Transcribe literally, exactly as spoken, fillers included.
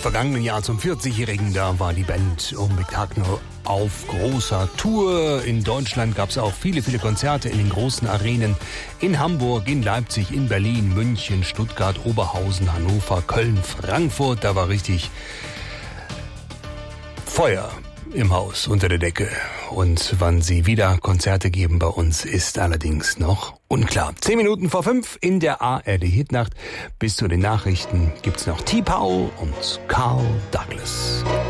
vergangenen Jahr zum vierzigjährigen, da war die Band um Spektakel auf großer Tour. In Deutschland gab es auch viele, viele Konzerte in den großen Arenen. In Hamburg, in Leipzig, in Berlin, München, Stuttgart, Oberhausen, Hannover, Köln, Frankfurt. Da war richtig Feuer im Haus unter der Decke. Und wann sie wieder Konzerte geben bei uns, ist allerdings noch unklar. Zehn Minuten vor fünf in der A R D Hitnacht. Bis zu den Nachrichten gibt's noch T-Paul und Carl Douglas.